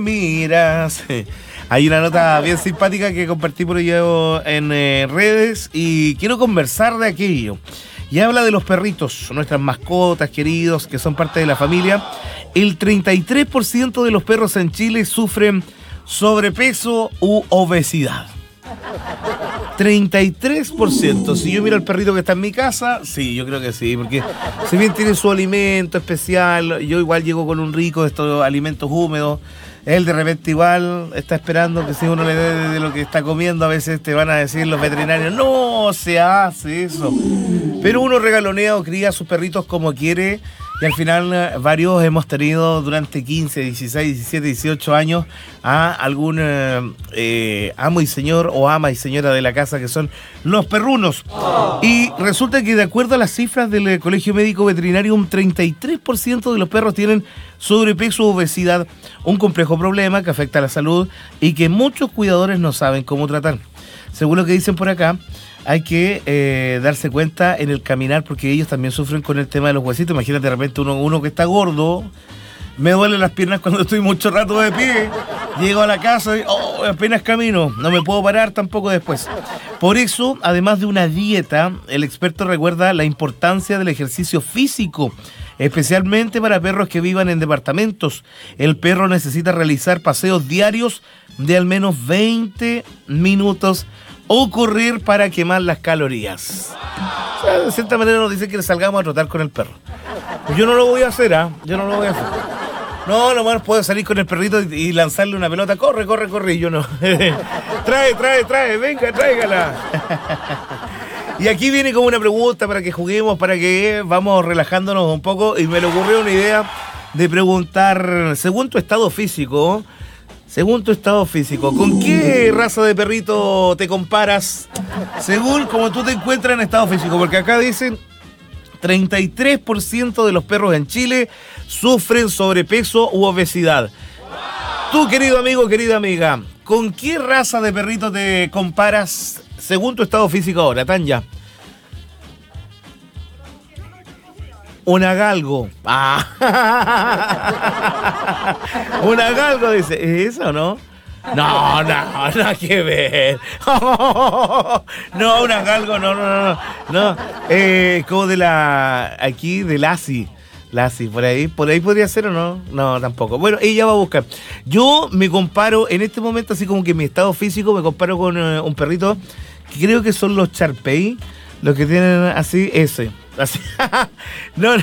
Miras, hay una nota bien simpática que compartí por ello en redes y quiero conversar de aquello. Y habla de los perritos, nuestras mascotas queridos que son parte de la familia. El 33% de los perros en Chile sufren sobrepeso u obesidad. 33%. Si yo miro al perrito que está en mi casa, sí, yo creo que sí, porque si bien tiene su alimento especial, yo igual llego con un rico de estos alimentos húmedos. Él de repente igual está esperando que si uno le dé de lo que está comiendo, a veces te van a decir los veterinarios, no se hace eso. Pero uno regalonea o cría a sus perritos como quiere y al final varios hemos tenido durante 15, 16, 17, 18 años a algún amo y señor o ama y señora de la casa que son los perrunos. Y resulta que de acuerdo a las cifras del Colegio Médico Veterinario, un 33% de los perros tienen sobrepeso u obesidad, un complejo problema que afecta a la salud y que muchos cuidadores no saben cómo tratar. Según lo que dicen por acá, hay que darse cuenta en el caminar porque ellos también sufren con el tema de los huesitos. Imagínate de repente uno que está gordo, me duelen las piernas cuando estoy mucho rato de pie, llego a la casa y apenas camino, no me puedo parar tampoco después. Por eso, además de una dieta, el experto recuerda la importancia del ejercicio físico, especialmente para perros que vivan en departamentos. El perro necesita realizar paseos diarios de al menos 20 minutos o correr para quemar las calorías. O sea, de cierta manera nos dicen que salgamos a trotar con el perro. Pues yo no lo voy a hacer, yo no lo voy a hacer. No, nomás puedo salir con el perrito y lanzarle una pelota. Corre, y yo no. Trae, venga, tráigala. Y aquí viene como una pregunta para que juguemos, para que vamos relajándonos un poco. Y me le ocurrió una idea de preguntar, según tu estado físico, ¿con qué raza de perrito te comparas? Según como tú te encuentras en estado físico. Porque acá dicen 33% de los perros en Chile sufren sobrepeso u obesidad. Tú, querido amigo, querida amiga, ¿con qué raza de perrito te comparas según tu estado físico ahora, Tanya? Una galgo. Una galgo, dice. ¿Es eso o no? No, nada que ver. No, una galgo, no. Como de de Lassie. Lassie, por ahí podría ser o no. No, tampoco. Bueno, ella va a buscar. Yo me comparo en este momento, así como que mi estado físico, me comparo con un perrito que creo que son los Charpey, los que tienen así, ese. Así. No,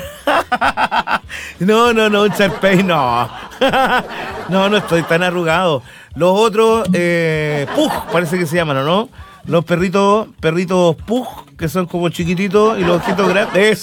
un Charpey, no. No estoy tan arrugado. Los otros, Pug, parece que se llaman, ¿o no? Los perritos Pug, que son como chiquititos y los ojitos grandes.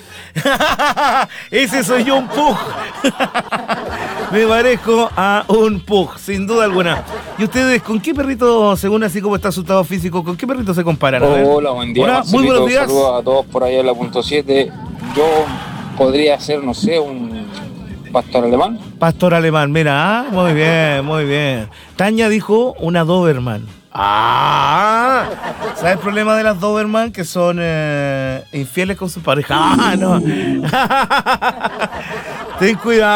Ese soy yo, un Pug. Me parezco a un Pug, sin duda alguna. ¿Y ustedes con qué perrito, según así como está su estado físico, con qué perrito se comparan? Hola, buen día. Hola, muy buenos días. Saludos a todos por ahí en la punto 7. Yo podría ser, no sé, un pastor alemán. Pastor alemán, mira, muy bien. Tanya dijo una Doberman. ¿Sabes el problema de las Doberman? Que son infieles con su pareja. No. Ten cuidado.